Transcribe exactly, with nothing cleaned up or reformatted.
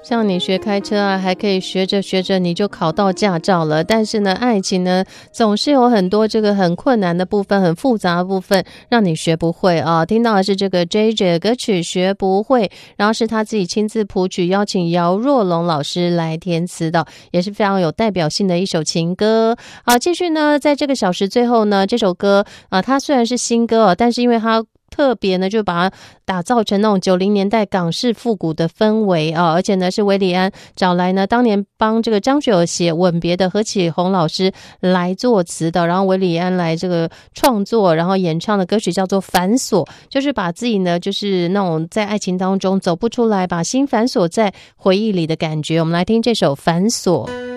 像你学开车啊，还可以学着学着你就考到驾照了。但是呢，爱情呢，总是有很多这个很困难的部分，很复杂的部分，让你学不会啊。听到的是这个 J J 的歌曲《学不会》，然后是他自己亲自谱曲，邀请姚若龙老师来填词的，也是非常有代表性的一首情歌。好，继续呢，在这个小时最后呢，这首歌啊，它虽然是新歌，但是因为它特别呢，就把它打造成那种九零年代港式复古的氛围啊，而且呢是韦礼安找来呢当年帮这个张学友写《吻别》的何启宏老师来作词的，然后韦礼安来这个创作，然后演唱的歌曲叫做《反锁》，就是把自己呢就是那种在爱情当中走不出来，把心反锁在回忆里的感觉。我们来听这首《反锁》。